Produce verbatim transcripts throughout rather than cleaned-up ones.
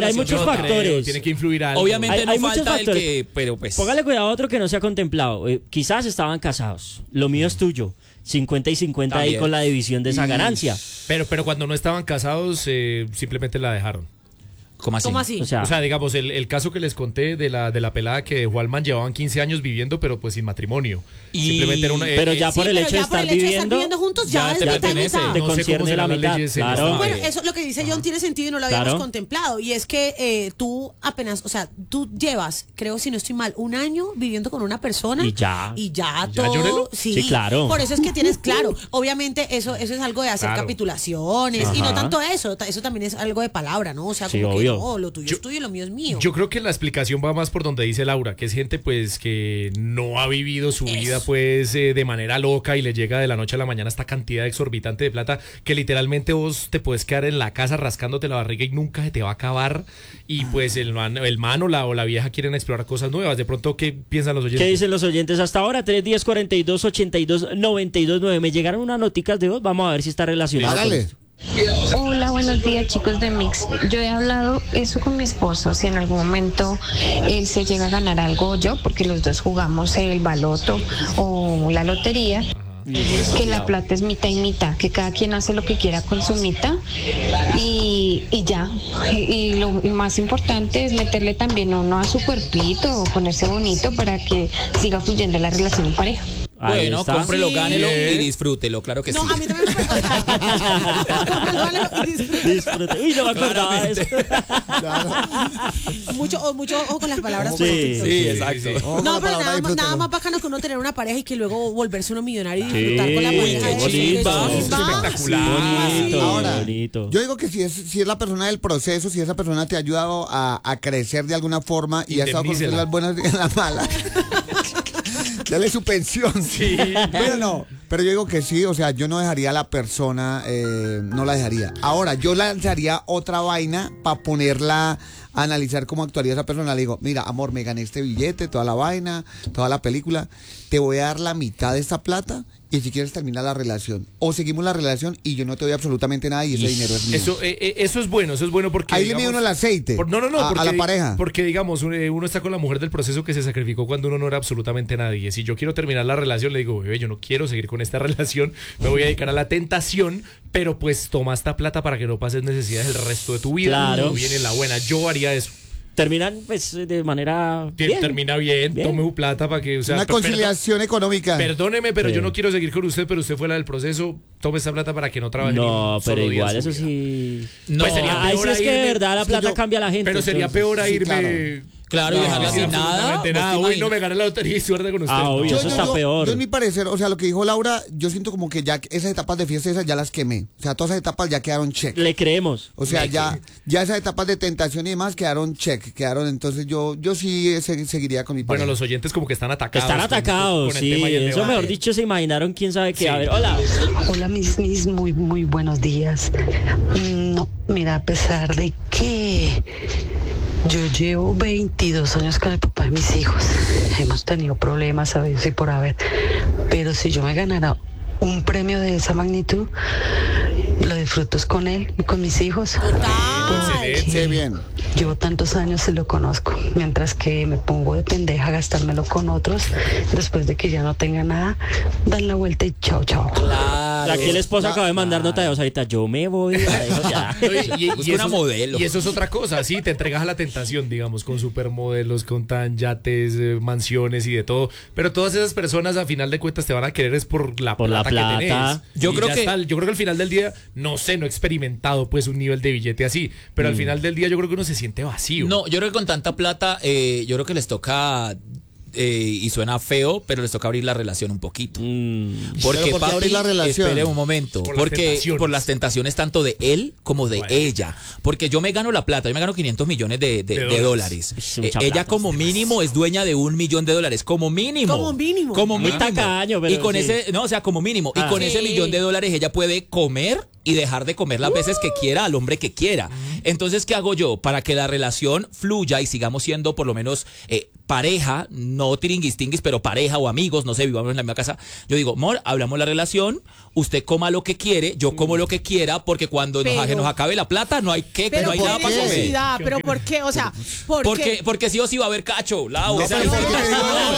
ver, hay muchos no factores. Creo, tiene que influir algo. Obviamente Hay- no hay muchos falta el factores. que, pero pues. Póngale cuidado a otro que no se ha contemplado. Eh, quizás estaban casados. Lo mío es tuyo. cincuenta y cincuenta ahí También. con la división de esa ganancia. Pero, pero cuando no estaban casados, eh, simplemente la dejaron. ¿Cómo así? ¿Cómo así? O sea, O sea, digamos, el, el caso que les conté de la, de la pelada que dejó al man, llevaban quince años viviendo, pero pues sin matrimonio. Y- Simplemente era una... eh, pero eh, ya Sí, por el pero hecho de ya por estar el hecho de viviendo, viviendo juntos, ya, ya es te mitad y pertenece. mitad. te No sé concierne cómo serán la las mitad. leyes en Claro. esta- Bueno, Eh, eso lo que dice John tiene sentido y no lo habíamos Claro. contemplado. Y es que eh, tú apenas, o sea, tú llevas, creo si no estoy mal, un año viviendo con una persona. Y ya. Y ya ¿Ya, todo. Llórelo? Sí, Sí, claro. Por eso es que tienes, claro, obviamente eso, eso es algo de hacer Claro. capitulaciones. Y no Ajá. tanto eso, ta- eso también es algo de palabra, ¿no? O sea, Sí, como obvio. que no, lo tuyo Yo- es tuyo y lo mío es mío. Yo creo que la explicación va más por donde dice Laura, que es gente pues que no ha vivido su Eso. vida pues eh, de manera loca y le llega de la noche a la mañana esta cantidad exorbitante de plata que literalmente vos te puedes quedar en la casa rascándote la barriga y nunca se te va a acabar y pues el man, el man o, la, o la vieja quieren explorar cosas nuevas. De pronto, ¿qué piensan los oyentes? ¿Qué dicen los oyentes hasta ahora? tres diez, cuarenta y dos, ochenta y dos, noventa y dos, nueve. Me llegaron unas noticas de voz. Vamos a ver si está relacionado. con Hágale. esto. Hola, buenos días chicos de Mix. Yo he hablado eso con mi esposo, si en algún momento él se llega a ganar algo yo, porque los dos jugamos el baloto o la lotería, que la plata es mitad y mitad, que cada quien hace lo que quiera con su mitad y, y ya. Y, y lo más importante es meterle también uno a su cuerpito, ponerse bonito para que siga fluyendo la relación en pareja. Ahí Bueno, está. cómprelo, Sí. gánelo y disfrútelo, claro que No, sí. a mí también me Disfrute. Uy, no me acordaba de eso. mucho, o- mucho ojo con las palabras. Sí, poquito. Sí, exacto. Ojo con No, la pero palabra, nada, más- disfrútelo. nada más bacano que uno tener una pareja y que luego volverse uno millonario y disfrutar con la Sí, pareja. qué de bonito. chimba, Es chimba. espectacular. Bonito, Ahora, bonito. yo digo que si es, si es la persona del proceso, si esa persona te ha ayudado a, a crecer de alguna forma y ha estado con usted en Indemnícela. las buenas y en las malas. Dale su pensión. Sí. Pero no, pero yo digo que sí, o sea, yo no dejaría a la persona, eh, no la dejaría. Ahora, yo lanzaría otra vaina para ponerla a analizar cómo actuaría esa persona. Le digo, mira, amor, me gané este billete, toda la vaina, toda la película, te voy a dar la mitad de esta plata y si quieres terminar la relación. O seguimos la relación y yo no te doy absolutamente nada y ese dinero es mío. Eso, eh, eh, eso es bueno, eso es bueno porque... Ahí le digamos, mide uno el aceite por- no, no, no. a- a porque, la pareja. Porque, digamos, uno, eh, uno está con la mujer del proceso que se sacrificó cuando uno no era absolutamente nadie. Si yo quiero terminar la relación, le digo, bebé, yo no quiero seguir con esta relación, me voy a dedicar a la tentación, pero pues toma esta plata para que no pases necesidades el resto de tu vida. Claro. No viene la buena. Yo haría eso. Terminan pues de manera Que bien. termina bien, Bien. tome su plata para que... O sea, Una per- conciliación económica. Perdóneme, pero Sí. yo no quiero seguir con usted, pero usted fue la del proceso. Tome esta plata para que no trabaje ni No, un pero solo día igual en su eso vida. sí. No, Pues sería Ahí peor sí es a que de irme- verdad la es que plata yo- cambia a la gente. Pero sería entonces. peor a sí, irme... claro. Claro, y No, dejarla sin nada. Absolutamente ¿vos nada. te Uy, no imaginas? me gané la lotería y suerte con usted. Ah, no. obvio, eso está peor. Yo en mi parecer, o sea, lo que dijo Laura, yo siento como que ya esas etapas de fiesta esas ya las quemé. O sea, todas esas etapas ya quedaron check. Le creemos. O sea, ya, ya esas etapas de tentación y demás quedaron check, quedaron, entonces yo, yo sí se- seguiría con mi pareja. Bueno, los oyentes como que están atacados. Están con- atacados, con el sí. tema y el Eso debate. mejor dicho se imaginaron quién sabe qué. Sí. A ver, hola. Hola mis, mis muy muy buenos días. Mm, No, mira, a pesar de que yo llevo veintidós años con el papá de mis hijos, hemos tenido problemas a veces y por haber, pero si yo me ganara un premio de esa magnitud, lo disfruto es con él y con mis hijos. Excelente. Sí, bien. Llevo tantos años y lo conozco, mientras que me pongo de pendeja a gastármelo con otros, después de que ya no tenga nada, dan la vuelta y chao, chao. Claro. Aquí el esposo acaba de mandar nota de voz ahorita. Yo me voy. la dejo ya. No, y, y- Busca y una eso, modelo. y eso es otra cosa, sí, te entregas a la tentación, digamos, con supermodelos, con tan yates, eh, mansiones y de todo. Pero todas esas personas, a final de cuentas, te van a querer es por la Por la plata, que plata. tenés. Yo Y creo ya que- está, yo creo que al final del día, no sé, no he experimentado pues un nivel de billete así, pero Mm. al final del día yo creo que uno se siente vacío. No, yo creo que con tanta plata, eh, yo creo que les toca, eh, y suena feo, pero les toca abrir la relación un poquito. Mm. Porque, ¿Pero por qué papi, abrir la relación? espere un momento. Por las porque tentaciones. por las tentaciones tanto de él como de Bueno. ella. Porque yo me gano la plata, yo me gano quinientos millones de, de- De de dólares. dólares. Es Eh, mucha ella plata. como mínimo es dueña de un millón de dólares. Como mínimo. Como mínimo. Como Muy mínimo. tacaño, pero y con sí. ese, no, o sea, como mínimo. Ah. Y con Sí. ese millón de dólares ella puede comer y dejar de comer las veces que quiera al hombre que quiera. Entonces, ¿qué hago yo? Para que la relación fluya y sigamos siendo por lo menos eh, pareja, no tiringuistinguis, pero pareja o amigos, no sé, vivamos en la misma casa. Yo digo, amor, hablamos la relación, usted coma lo que quiere, yo como lo que quiera, porque cuando Pero- nos, nos acabe la plata no hay que, Pero no hay ¿por nada qué para comer. necesidad? ¿Pero por qué? O sea, ¿por Porque, qué? porque sí o sí va a haber cacho, Lau. No, o sea, pero es ¿por que- qué?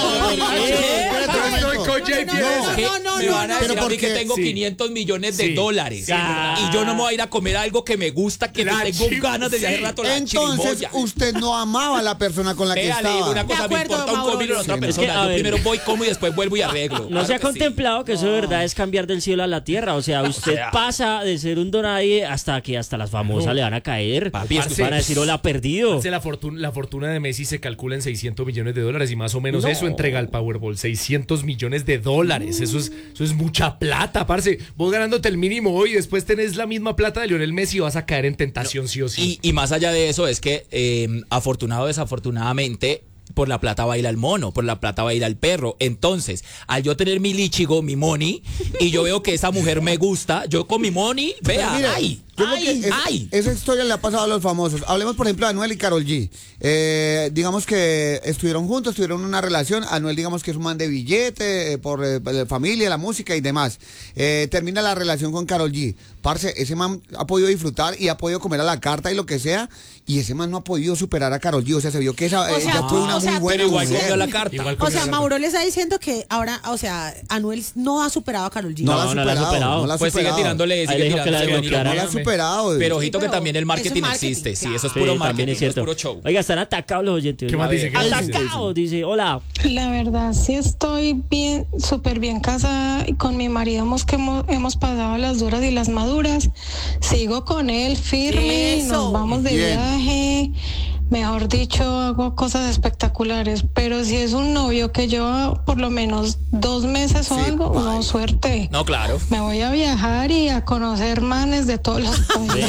Espérate un momento. Con J P no, que no, no, me no, van a no, decir pero a mí ¿por que qué? tengo Sí. quinientos millones de Sí. dólares Sí, verdad. y yo no me voy a ir a comer algo que me gusta, que La tengo chim- ganas desde hace sí. rato, la Entonces, chirimoya. usted no amaba a la persona con la que Vea, le digo estaba. una cosa, De me acuerdo, importa un Mauro. comino de otra Sí, no. persona. Es que, a Yo ver. primero voy, como y después vuelvo y arreglo. No se ha Claro que sí. contemplado que eso de verdad es cambiar del cielo a la tierra. O sea, usted sea- pasa de ser un donadie hasta que hasta las famosas No. le van a caer. Papi, Parce, parce. van a decir hola perdido. Parce, La fortuna, la fortuna de Messi se calcula en seiscientos millones de dólares y más o menos No. eso entrega al Powerball. seiscientos millones de dólares. Eso es, eso es mucha plata, parce. Vos ganándote el mínimo hoy y después tenés la misma plata de Lionel Messi y vas a caer en tentación sí o sí. Y, y más allá de eso es que eh, afortunado o desafortunadamente por la plata baila el mono, por la plata baila el perro. Entonces, al yo tener mi lichigo, mi money, y yo veo que esa mujer me gusta, yo con mi money, vea, Pero mire, ay, yo creo ay, que es- ay. esa historia le ha pasado a los famosos. Hablemos, por ejemplo, de Anuel y Karol G. Eh, digamos que estuvieron juntos, tuvieron una relación. Anuel, digamos que es un man de billete, eh, por eh, la familia, la música y demás. Eh, termina la relación con Karol G. Parce, ese man ha podido disfrutar y ha podido comer a la carta y lo que sea. Y ese man no ha podido superar a Karol G. O sea, se vio que esa, O eh, sea, ella fue tú- una o sea, muy tú- buena Pero igual mujer. comió la carta. Igual O comió sea, la Mauro le está diciendo que ahora, o sea, Anuel no ha superado a Karol G. No, No, la ha no la ha superado. superado. no la ha Pues sigue superado. tirándole, Ahí sigue le dijo que la tirándole. desbloqueara. No la ha superado. Pero Sí, ojito que pero también el eso es marketing marketing, existe, sí, claro. eso es Sí, puro también marketing, es eso es cierto. puro show. Oiga, están atacados los oyentes. ¿Qué más A ver, dice? ¿Qué más dice? Atacados, dice. Hola. La verdad, sí estoy bien, súper bien casada y con mi marido hemos, que hemos, hemos pasado las duras y las maduras. Sigo con él firme, Eso. nos vamos de Bien. viaje. Mejor dicho, hago cosas espectaculares. Pero si es un novio que lleva por lo menos dos meses o Sí, algo, bye. no, suerte. No, claro. Me voy a viajar y a conocer manes de todos los países.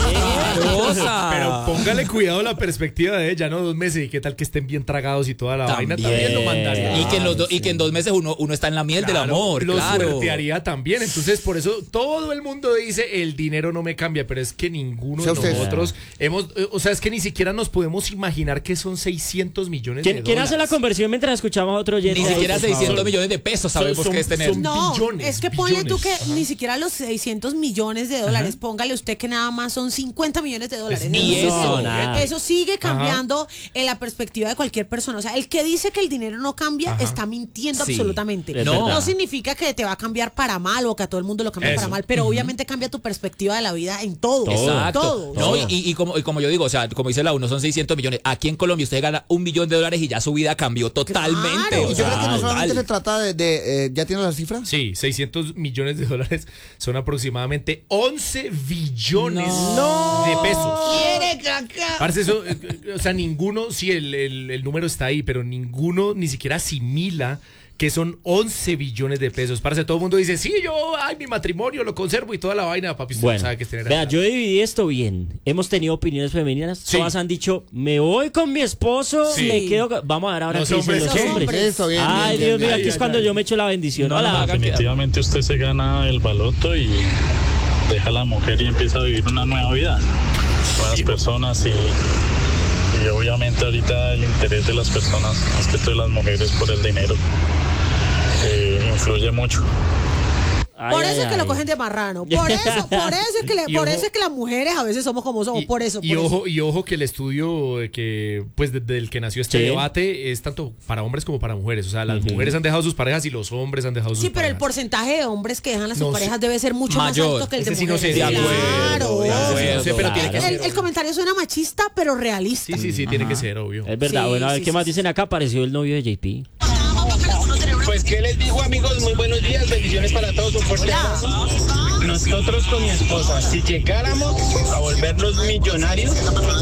Rosa. Pero póngale cuidado la perspectiva de ella, ¿no? Dos meses y qué tal que estén bien tragados y toda la vaina. También lo mandaría. Y que, en los do- y que en dos meses uno, uno está en la miel del Claro, amor, lo claro. suertearía también. Entonces, por eso todo el mundo dice el dinero no me cambia, pero es que ninguno Sea de usted. nosotros hemos, eh, o sea, es que ni siquiera nos podemos imaginar que son seiscientos millones de ¿Quién, ¿quién hace la dólares. conversión mientras escuchamos a otro oyente? Ni ahí, siquiera por favor? seiscientos millones de pesos sabemos son- que es tener. son- No, billones, es que ponle tú que billones. ni siquiera los seiscientos millones de dólares, póngale usted que nada más son cincuenta millones de dólares. Y eso, nada. eso sigue cambiando en la perspectiva de cualquier persona. O sea, el que dice que el dinero no cambia está mintiendo Sí. absolutamente. Es No, verdad. significa que te va a cambiar para mal o que a todo el mundo lo cambia Eso. para mal, pero obviamente cambia tu perspectiva de la vida en todo. Exacto. Todo. No, todo. y, y como, y como yo digo, o sea, como dice la uno, son seiscientos millones. Aquí en Colombia usted gana un millón de dólares y ya su vida cambió totalmente. Claro. o Y yo sea, creo que no solamente total. se trata de... de, eh, ¿ya tienes la cifra? Sí, seiscientos millones de dólares son aproximadamente once billones No. de pesos. Parce, eso, eh, eh, o sea, ninguno, sí, el, el- el número está ahí, pero ninguno ni siquiera asimila que son once billones de pesos. Parce, todo el mundo dice, sí, yo, ay, mi matrimonio lo conservo y toda la vaina, papi, usted no Bueno, sabe que es tener vea, plata. yo dividí esto bien. Hemos tenido opiniones femeninas. Sí. Todas han dicho, me voy con mi esposo, Sí. me quedo... con-". Vamos a ver ahora Los qué dicen hombres, los ¿qué? hombres. Eso, bien, Ay, bien, Dios bien, mío, aquí bien. es cuando yo me echo la bendición. No, no, Hola. haga que- Definitivamente usted se gana el baloto y deja a la mujer y empieza a vivir una nueva vida. Nuevas personas y, y obviamente ahorita el interés de las personas, más que todo de las mujeres por el dinero, eh, influye mucho. Ay, Por ay, eso es que ay. lo cogen de marrano. Por eso, por eso es que le- Y por ojo- eso es que las mujeres a veces somos como somos. Y- por eso, y por eso. ojo, y ojo que el estudio eh, que, pues, desde el que nació este Sí. debate es tanto para hombres como para mujeres. O sea, las mujeres han dejado sus parejas y los hombres han dejado sus Sí, pero el parejas. porcentaje de hombres que dejan a sus No sé. parejas debe ser mucho Mayor. más alto que el de Ese sí no mujeres. sé, de claro. acuerdo, de acuerdo, No sé, pero tiene que claro. El, el comentario suena machista, pero realista. Sí, sí, sí, tiene que ser, obvio. Es verdad, Sí, bueno, a ver sí, qué sí, más sí. dicen acá. Apareció el novio de J P. Pues, ¿qué les digo, amigos? Muy buenos días, bendiciones para todos, un fuerte abrazo. Nosotros con mi esposa, si llegáramos a volvernos millonarios,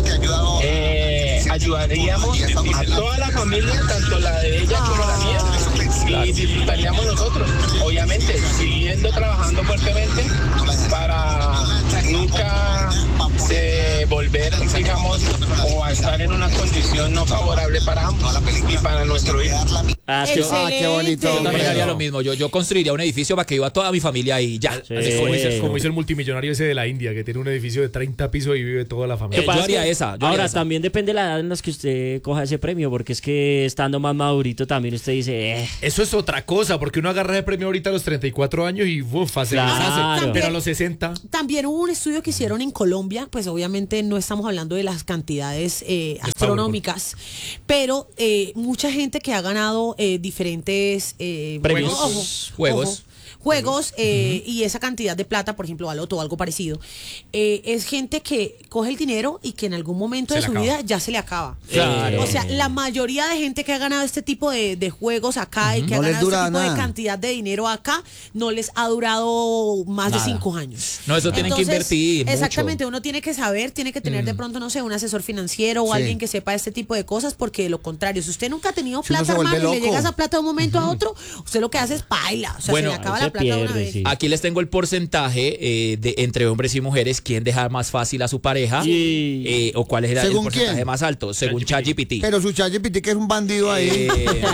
eh, ayudaríamos a toda la familia, tanto la de ella como la mía, y disfrutaríamos nosotros, obviamente, siguiendo trabajando fuertemente para nunca eh, volver, digamos, o a estar en una condición no favorable para ambos y para nuestro hijo. Ah, sí. Ah, qué bonito. Yo también haría lo mismo. Yo, yo construiría un edificio para que viva toda mi familia ahí. Ya. Sí. Así como, hizo, como hizo el multimillonario ese de la India, que tiene un edificio de treinta pisos y vive toda la familia. Yo haría esa. Yo Ahora, haría esa. también depende de la edad en la que usted coja ese premio, porque es que estando más madurito también usted dice... Eh. Eso es otra cosa, porque uno agarra de premio ahorita a los treinta y cuatro años y uf, hace, Claro. hace, pero a los sesenta... También hubo un estudio que hicieron en Colombia, pues obviamente no estamos hablando de las cantidades eh, astronómicas, pero eh, mucha gente que ha ganado eh, diferentes eh, Premios. ojo, Juegos. ojo, juegos eh, y esa cantidad de plata, por ejemplo, baloto o algo parecido, eh, es gente que coge el dinero y que en algún momento Se de le su acaba. vida ya se le acaba. Claro. O sea, la mayoría de gente que ha ganado este tipo de, de juegos acá y que No ha les ganado dura este tipo nada. de cantidad de dinero acá, no les ha durado más Nada. de cinco años. No, eso tienen que invertir mucho. Exactamente, uno tiene que saber, tiene que tener de pronto, no sé, un asesor financiero o Sí. alguien que sepa este tipo de cosas, porque de lo contrario, si usted nunca ha tenido Si uno plata, se vuelve hermano, y le loco. llega esa plata de un momento a otro, usted lo que hace es paila. O sea, Bueno, se le acaba se la plata de una pierde, vez. sí. Aquí les tengo el porcentaje eh, de entre hombres y mujeres, quién deja más fácil a su pareja Sí. eh, o cuál es el, el ¿Según porcentaje quién? más alto, según ChatGPT. Pero su ChatGPT que es un bandido ahí. Eh,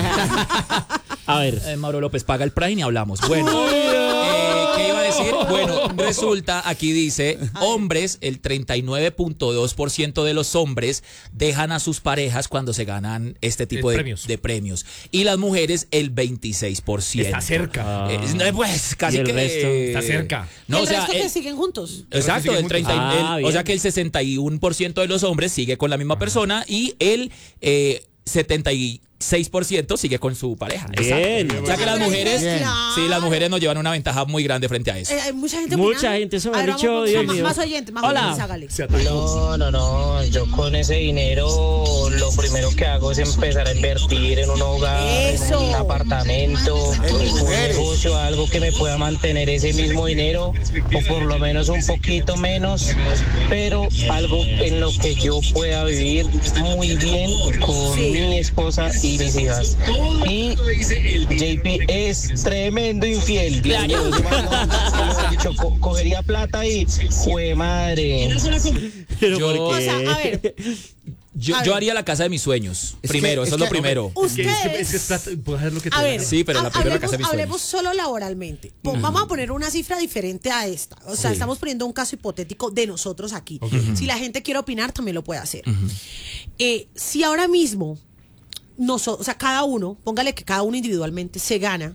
A ver. eh, Mauro López paga el Prime y hablamos. Bueno, eh, ¿qué iba a decir? Bueno, resulta, aquí dice, hombres, el treinta y nueve punto dos por ciento de los hombres dejan a sus parejas cuando se ganan este tipo Eh, de premios. de premios. Y las mujeres, el veintiséis por ciento. Está cerca. Eh, no, pues casi ¿Y el que resto? Está cerca. No, el o sea, resto eh, que siguen juntos. exacto, el treinta, Ah, el- o bien. sea que el sesenta y uno por ciento de los hombres sigue con la misma persona y el eh, setenta y seis por ciento sigue con su pareja. Bien. Exacto. O sea que las mujeres, Bien. sí, las mujeres nos llevan una ventaja muy grande frente a eso. Eh, hay mucha gente Mucha opinando. gente, eso me A ha ver, dicho, vamos, Dios más, mío. más oyentes, más Hola. oyentes, hágale. Se atacó. No, no, no. Yo con ese dinero lo primero que hago es empezar a invertir en un hogar, Eso. en un apartamento, un negocio, algo que me pueda mantener ese mismo dinero o por lo menos un poquito menos, pero algo en lo que yo pueda vivir muy bien con Sí. mi esposa y mis hijas. Y J P es tremendo infiel. Dios mío, yo me acuerdo, dicho, co- cogería plata y fue madre. Pero Yo- ¿por O sea, qué? a ver, Yo, a yo ver. haría la casa de mis sueños. Es Primero, que- eso es es lo que- primero. Es que, es que, es que ustedes... plata, puedes hacer lo que te A dé ver, la Sí, pero la ha- primera hablemos, casa de mis sueños. hablemos solo laboralmente. Po- Vamos a poner una cifra diferente a esta. O sea, Sí. estamos poniendo un caso hipotético de nosotros aquí. Si la gente quiere opinar, también lo puede hacer. Eh, si ahora mismo, noso- o sea, cada uno, póngale que cada uno individualmente se gana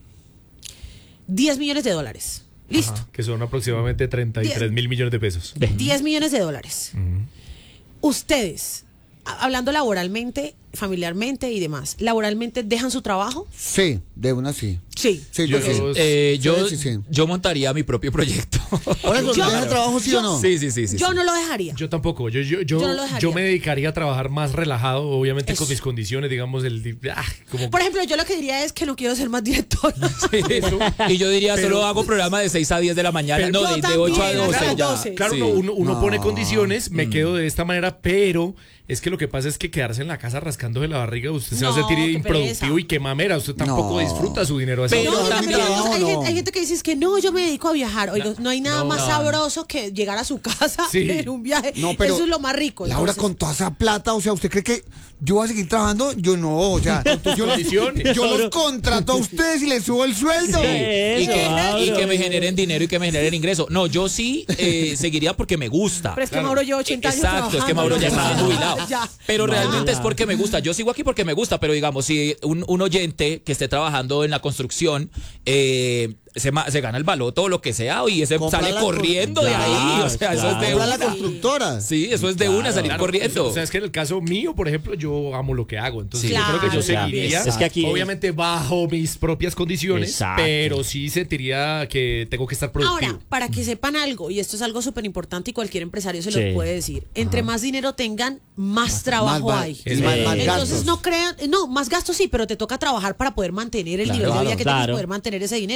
diez millones de dólares. Listo. Ajá, que son aproximadamente treinta y tres mil millones de pesos. diez millones de dólares. Ustedes, a- hablando laboralmente, familiarmente y demás, ¿laboralmente dejan su trabajo? Sí, de una sí. Sí. Sí, Yo- yo sí. Eh, yo, Sí, sí, sí. yo montaría mi propio proyecto. Por eso, Yo- ¿deja trabajo sí o no? Sí, sí, sí, sí. Yo sí. no lo dejaría. Yo tampoco, yo, yo, yo, Yo no lo dejaría. yo me dedicaría a trabajar más relajado, obviamente Eso. con mis condiciones, digamos, el di- ah, como Por ejemplo, yo lo que diría es que no quiero ser más director. Y yo diría, Pero- solo hago programa de seis a diez de la mañana. Pero- no, Yo de, de ocho a también, doce. a las ya. doce. claro, Sí. no, uno, uno No. pone condiciones, me Mm. quedo de esta manera, pero es que lo que pasa es que quedarse en la casa rascándose la barriga, usted se va a No, sentir qué improductivo pereza. y qué mamera, usted tampoco No. disfruta su dinero. a esa Pero hora. No, no, también- pero trabajo, hay, no. gente, hay gente que dice es que no, yo me dedico a viajar. Oiga, no hay nada No, más no. sabroso que llegar a su casa Sí. en un viaje. No, pero Eso es lo más rico. Laura, entonces. con toda esa plata, o sea, ¿usted cree que yo voy a seguir trabajando? Yo no, o sea, yo, condiciones. yo los contrato a ustedes y les subo el sueldo. Y Eso, que, Mauro, y que me bien. generen dinero y que me generen ingreso. No, yo sí eh, seguiría porque me gusta. Pero es que Mauro lleva ochenta años Exacto, es que trabajando, Mauro ya ¿no? está jubilado. Ya. Pero No, realmente ya. es porque me gusta. Yo sigo aquí porque me gusta, pero digamos, si un, un oyente que esté trabajando en la construcción eh, se, ma- se gana el baloto o lo que sea y ese Compra sale la corriendo de Claro, ahí. O sea, eso es de Compra la una. constructora. Sí, eso es de una salir Claro, corriendo. O sea, es que en el caso mío, por ejemplo, yo amo lo que hago. Entonces, Sí. yo creo que yo Claro, seguiría. es que aquí- obviamente, bajo mis propias condiciones, Exacto. pero sí sentiría que tengo que estar productivo. Ahora, para que sepan algo, y esto es algo súper importante y cualquier empresario se Sí. lo puede decir, entre más dinero tengan, más trabajo Más va- hay. y más- más Entonces gastos. no crean, no, más gastos sí, pero te toca trabajar para poder mantener el Claro, nivel de vida claro, que tienes claro. poder mantener ese dinero. O sea, porque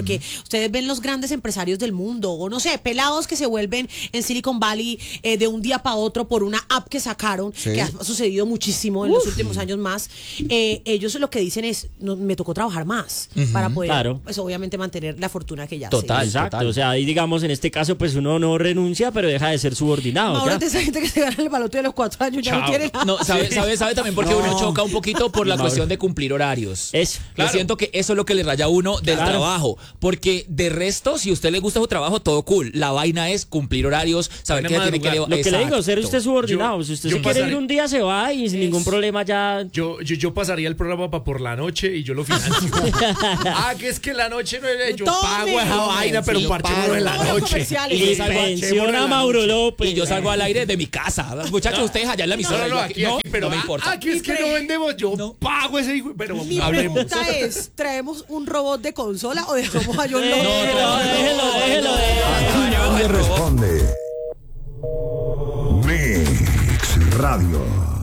porque ustedes ven los grandes empresarios del mundo, o no sé, pelados que se vuelven en Silicon Valley eh, de un día para otro por una app que sacaron, Sí. que ha sucedido muchísimo en Uf. los últimos años más. Eh, ellos lo que dicen es, no, me tocó trabajar más uh-huh. para poder, claro. pues obviamente mantener la fortuna que ya Total, se Exacto, total. o sea, ahí digamos en este caso pues uno no renuncia, pero deja de ser subordinado. Ahora ya. de esa gente que se gana el baloto de los cuatro años ya Chao. no quiere nada. No, sabe, sabe, sabe también porque No. uno choca un poquito por la Mauro. cuestión de cumplir horarios. Eso. Yo Claro. siento que eso es lo que le raya a uno del Claro. trabajo. Porque de resto, si a usted le gusta su trabajo, todo cool. La vaina es cumplir horarios, saber Vaina que tiene que madrugar. levantar. Lo que le digo, ser usted subordinado. Yo- si usted yo se quiere pasaré- ir un día, se va y sin ningún problema ya... Yo, yo, yo pasaría el programa para por la noche y yo lo financio. Ah, que es que la noche no era. Yo Tome. pago esa vaina, pero Sí, parchémonos en la pago. noche. Comerciales. Y salgo a- pensiona a Mauro López. Y yo salgo al aire de mi casa. Muchachos, ustedes allá en la No, emisora. no, no, yo aquí, aquí, pero no me ah, importa. ah, que es que no vendemos. Yo No. pago ese hijo, pero Mi hablemos. pregunta es, ¿traemos un robot de consola o dejamos a John Déjelo, López? déjelo, déjelo, déjelo. Nadie responde. Mix Radio.